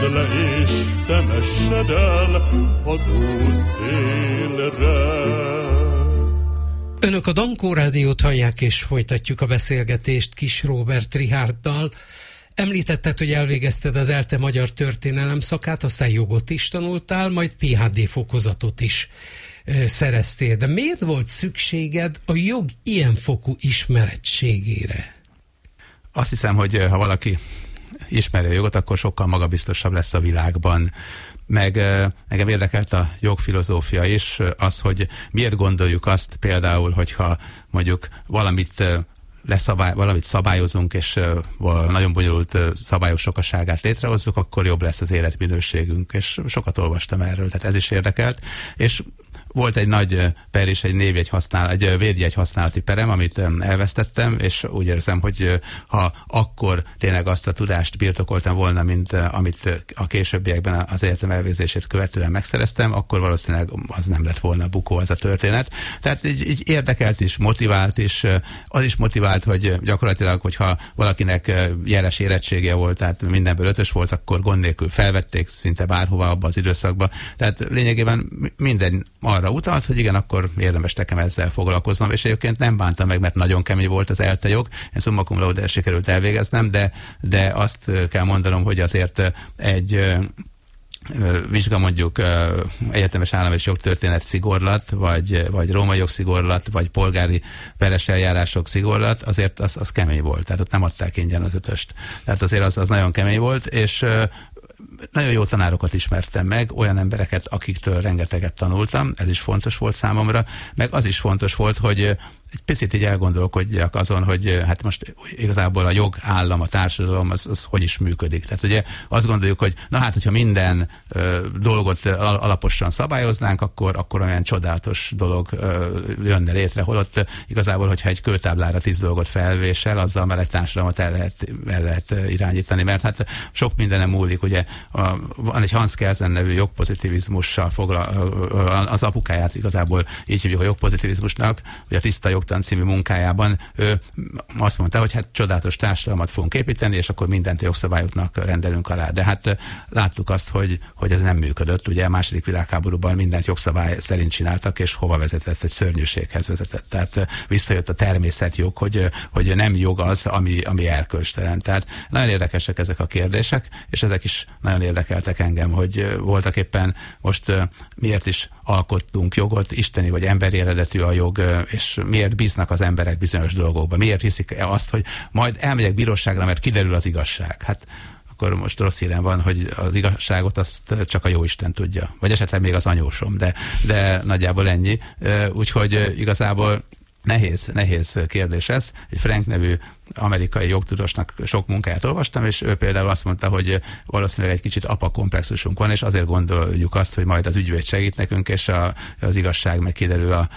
Edd le és temessed el az útszélre. Önök a Dankó Rádiót hallják, és folytatjuk a beszélgetést Kiss Róbert Richárddal. Említetted, hogy elvégezted az ELTE magyar történelem szakát, aztán jogot is tanultál, majd PhD fokozatot is szereztél. De miért volt szükséged a jog ilyenfokú ismerettségére? Azt hiszem, hogy ha valaki ismeri a jogot, akkor sokkal magabiztosabb lesz a világban. Meg engem érdekelt a jogfilozófia is, az, hogy miért gondoljuk azt például, hogyha mondjuk valamit szabályozunk, és nagyon bonyolult szabályok sokaságát létrehozzuk, akkor jobb lesz az életminőségünk. És sokat olvastam erről, tehát ez is érdekelt. És volt egy nagy per és egy védjegy használati perem, amit elvesztettem, és úgy érzem, hogy ha akkor tényleg azt a tudást birtokoltam volna, mint amit a későbbiekben az egyetem elvégzését követően megszereztem, akkor valószínűleg az nem lett volna bukó az a történet. Tehát így érdekelt is, motivált is, az is motivált, hogy gyakorlatilag, hogyha valakinek jeles érettsége volt, tehát mindenből 5-ös volt, akkor gond nélkül felvették szinte bárhova abba az időszakba. Tehát lényegében minden arra utalt, hogy igen, akkor érdemes nekem ezzel foglalkoznom, és egyébként nem bántam meg, mert nagyon kemény volt az ELTE jog, én summa cum laude sikerült elvégeznem, de azt kell mondanom, hogy azért egy vizsga mondjuk egyetemes állam és jogtörténet szigorlat, vagy római jogszigorlat, vagy polgári peres eljárások szigorlat, azért az kemény volt, tehát ott nem adták ingyen az 5-öst. Tehát azért az nagyon kemény volt, és nagyon jó tanárokat ismertem meg, olyan embereket, akiktől rengeteget tanultam, ez is fontos volt számomra, meg az is fontos volt, hogy egy picit így elgondolkodjak azon, hogy hát most igazából a jogállam, a társadalom, az hogy is működik. Tehát ugye azt gondoljuk, hogy na hát, hogyha minden dolgot alaposan szabályoznánk, akkor olyan csodálatos dolog jönne létre, holott igazából, hogyha egy kőtáblára 10 dolgot felvésel, azzal már egy társadalmat el lehet irányítani, mert hát sok mindenem múlik, ugye van egy Hans Kelsen nevű jogpozitivizmussal az apukáját igazából így hívjuk a jogpozitivizmusnak, hogy a Tiszta Jogtan című munkájában ő azt mondta, hogy hát csodálatos társadalmat fogunk építeni, és akkor mindent jogszabályoknak rendelünk alá. De hát láttuk azt, hogy ez nem működött. Ugye a második világháborúban mindent jogszabály szerint csináltak, és hova vezetett? Egy szörnyűséghez vezetett. Tehát visszajött a természetjog, hogy nem jog az, ami erkölcstelen. Tehát nagyon érdekesek ezek a kérdések, és ezek is nagyon érdekeltek engem, hogy voltak éppen most miért is alkottunk jogot, isteni vagy emberi eredetű a jog, és miért bíznak az emberek bizonyos dolgokba, miért hiszik azt, hogy majd elmegyek bíróságra, mert kiderül az igazság. Hát akkor most rossz hírem van, hogy az igazságot azt csak a jóisten tudja, vagy esetleg még az anyósom, de nagyjából ennyi. Úgyhogy igazából nehéz kérdés ez. Egy Frank nevű amerikai jogtudósnak sok munkáját olvastam, és ő például azt mondta, hogy valószínűleg egy kicsit apa komplexusunk van, és azért gondoljuk azt, hogy majd az ügyvéd segít nekünk, és az igazság meg kiderül a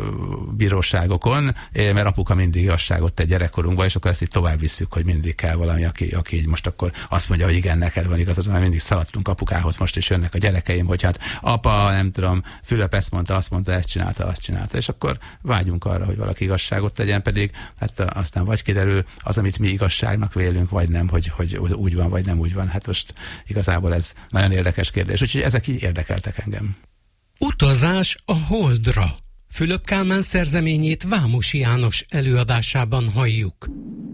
bíróságokon, mert apuka mindig igazságot tett gyerekkorunkban, és akkor ezt így tovább visszük, hogy mindig kell valami, aki így most akkor azt mondja, hogy igen, neked van igazad, mert mindig szaladtunk apukához, most is jönnek a gyerekeim, hogy hát apa, nem tudom, Fülöp ezt mondta, azt csinálta, és akkor vágyunk arra, hogy valaki igazságot tegyen, pedig hát aztán vagy kiderül az, amit mi igazságnak vélünk, vagy nem, hogy úgy van, vagy nem úgy van. Hát most igazából ez nagyon érdekes kérdés, úgyhogy ezek így érdekeltek engem. Utazás a Holdra. Fülöp Kálmán szerzeményét Vámosi János előadásában halljuk.